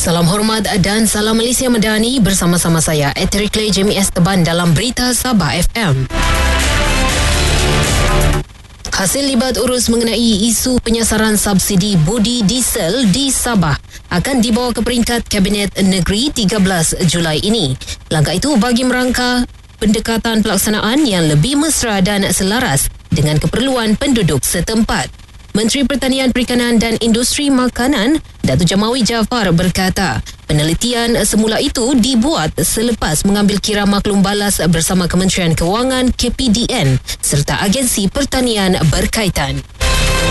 Salam hormat dan salam Malaysia Madani, bersama-sama saya Eteri Clay Jamie S. Teban dalam Berita Sabah FM. Hasil libat urus mengenai isu penyasaran subsidi budi diesel di Sabah akan dibawa ke peringkat Kabinet Negeri 13 Julai ini. Langkah itu bagi merangka pendekatan pelaksanaan yang lebih mesra dan selaras dengan keperluan penduduk setempat. Menteri Pertanian, Perikanan dan Industri Makanan, Datuk Jamawi Jaafar berkata, penelitian semula itu dibuat selepas mengambil kira maklum balas bersama Kementerian Kewangan KPDN serta agensi pertanian berkaitan.